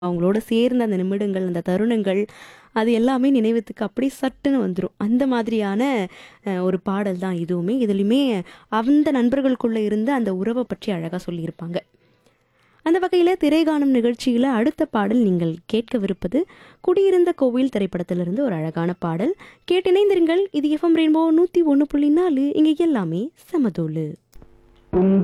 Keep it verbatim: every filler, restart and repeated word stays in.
அவங்களோட சேர்ந்த அந்த நிமிடங்கள், அந்த தருணங்கள், அது எல்லாமே நினைவுக்கு அப்படியே சட்டுன்னு வந்துரும். அந்த மாதிரியான அ ஒரு பாடல் தான் இதுவுமே. இதுலயுமே அந்த நண்பர்களுக்குள்ள இருந்த அந்த உறவ பற்றி அழகா சொல்லியிருப்பாங்க. அந்த வகையில திரைகாணும் நிகழ்ச்சியில அடுத்த பாடல் நீங்கள் கேட்கவிருப்பது குடியிருந்த கோவில் திரைப்படத்திலிருந்து ஒரு அழகான பாடல். கேட்டிணைந்திருங்கள். இது எஃப்எம் ரெயின்போ நூத்தி ஒன்று புள்ளி நாலு. இங்க எல்லாமே சமதூளு.